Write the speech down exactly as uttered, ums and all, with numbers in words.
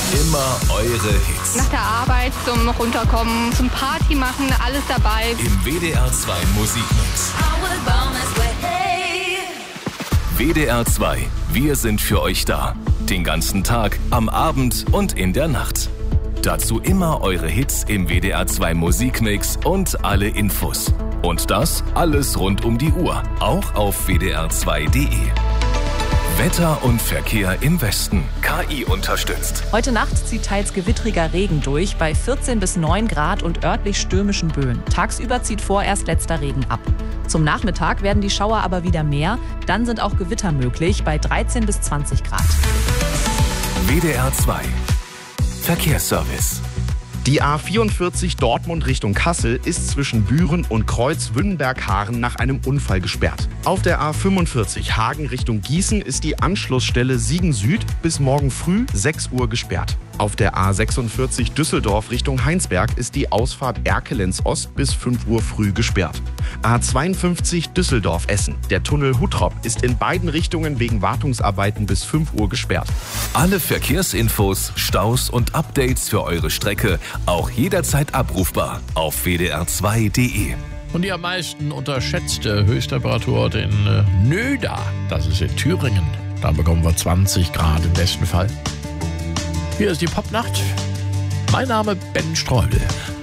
Immer eure Hits. Nach der Arbeit zum Runterkommen, zum Party machen, alles dabei. Im W D R zwei Musikmix. W D R zwei, wir sind für euch da. Den ganzen Tag, am Abend und in der Nacht. Dazu immer eure Hits im W D R zwei Musikmix und alle Infos. Und das alles rund um die Uhr, auch auf w d r zwei punkt d e. Wetter und Verkehr im Westen. K I unterstützt. Heute Nacht zieht teils gewittriger Regen durch bei vierzehn bis neun Grad und örtlich stürmischen Böen. Tagsüber zieht vorerst letzter Regen ab. Zum Nachmittag werden die Schauer aber wieder mehr. Dann sind auch Gewitter möglich bei dreizehn bis zwanzig Grad. W D R zwei Verkehrsservice. Die A vierundvierzig Dortmund Richtung Kassel ist zwischen Büren und Kreuz Wünnenberg-Haaren nach einem Unfall gesperrt. Auf der A fünfundvierzig Hagen Richtung Gießen ist die Anschlussstelle Siegen Süd bis morgen früh sechs Uhr gesperrt. Auf der A sechsundvierzig Düsseldorf Richtung Heinsberg ist die Ausfahrt Erkelenz Ost bis fünf Uhr früh gesperrt. A zweiundfünfzig Düsseldorf-Essen. Der Tunnel Huttrop ist in beiden Richtungen wegen Wartungsarbeiten bis fünf Uhr gesperrt. Alle Verkehrsinfos, Staus und Updates für eure Strecke auch jederzeit abrufbar auf w d r zwei punkt d e. Und die am meisten unterschätzte Höchsttemperatur in äh, Nöda, das ist in Thüringen. Da bekommen wir zwanzig Grad im besten Fall. Hier ist die Popnacht. Mein Name Ben Streubel.